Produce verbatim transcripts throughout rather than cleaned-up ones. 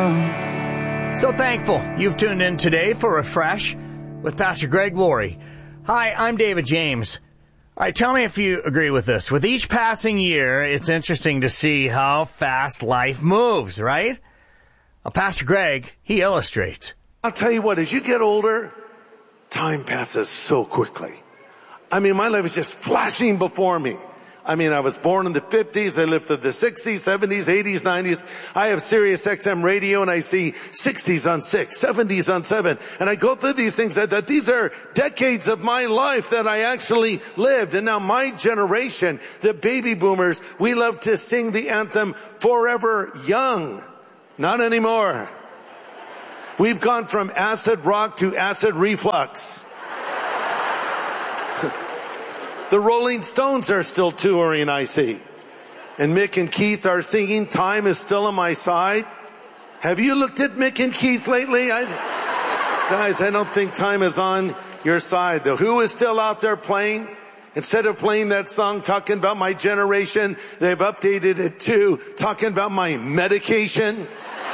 young. So thankful you've tuned in today for Refresh with Pastor Greg Laurie. Hi, I'm David James. All right, tell me if you agree with this. With each passing year, it's interesting to see how fast life moves, right? Well, Pastor Greg, he illustrates. I'll tell you what, as you get older, time passes so quickly. I mean, my life is just flashing before me. I mean, I was born in the fifties. I lived through the sixties, seventies, eighties, nineties. I have Sirius X M radio and I see sixties on six, seventies on seven. And I go through these things that, that these are decades of my life that I actually lived. And now my generation, the baby boomers, we love to sing the anthem Forever Young. Not anymore. We've gone from acid rock to acid reflux. The Rolling Stones are still touring, I see. And Mick and Keith are singing Time Is Still on My Side. Have you looked at Mick and Keith lately? I, guys, I don't think time is on your side. The Who is still out there playing. Instead of playing that song talking about my generation, they've updated it to talking about my medication.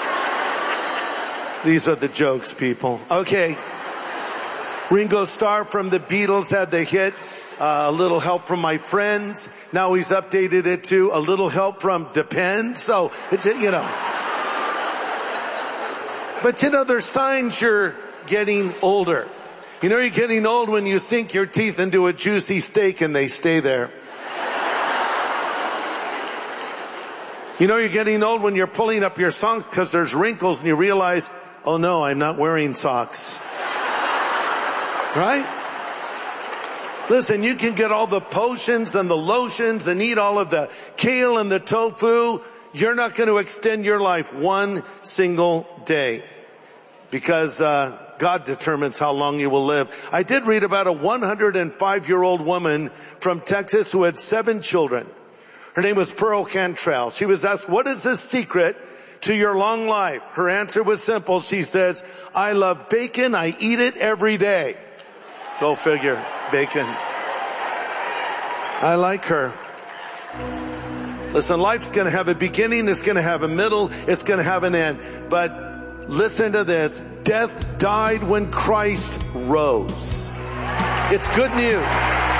These are the jokes, people. Okay. Ringo Starr from the Beatles had the hit, uh, A Little Help from My Friends. Now he's updated it to A Little Help from Depends. So, it's, you know. But you know, there's signs you're getting older. You know you're getting old when you sink your teeth into a juicy steak and they stay there. You know you're getting old when you're pulling up your socks because there's wrinkles and you realize, oh no, I'm not wearing socks. Right? Listen, you can get all the potions and the lotions and eat all of the kale and the tofu. You're not going to extend your life one single day because uh God determines how long you will live. I did read about a one hundred five year old woman from Texas who had seven children. Her name was Pearl Cantrell. She was asked, what is the secret to your long life? Her answer was simple. She says, I love bacon. I eat it every day. Go figure, bacon. I like her. Listen, life's going to have a beginning. It's going to have a middle. It's going to have an end. But listen to this. Death died when Christ rose. It's good news.